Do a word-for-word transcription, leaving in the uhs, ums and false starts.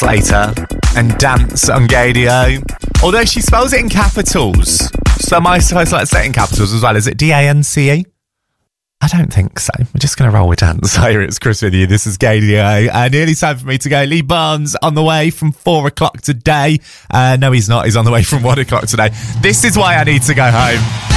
later and dance on Gadio. Although she spells it in capitals. So am I supposed to like say it in capitals as well? Is it D A N C E? I don't think so. We're just going to roll with dance. Hi, it's Chris with you. This is Gadio. Uh, nearly time for me to go. Lee Barnes on the way from four o'clock today. Uh, no, he's not. He's on the way from one o'clock today. This is why I need to go home.